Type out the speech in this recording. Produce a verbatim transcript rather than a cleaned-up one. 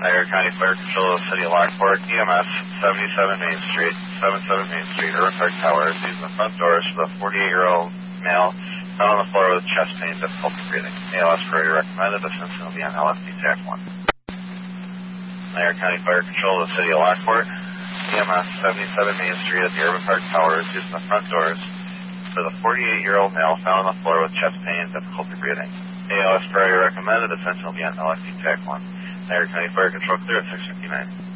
Niagara County Fire Control of the City of Lockport, E M S, seventy-seven Main Street, seventy-seven Main Street, Urban Park Towers, using the front doors for the forty-eight-year-old male found on the floor with chest pain, difficulty breathing. A L S priority recommended. This incident will be on L F D TAC one. Niagara County Fire Control of the City of Lockport, E M S, seventy-seven Main Street at the Urban Park Towers, using the front doors for the forty-eight-year-old male found on the floor with chest pain, difficulty breathing. A L S priority recommended. This incident will be on L F D TAC one. Niagara County Fire Control clear at six fifty-nine.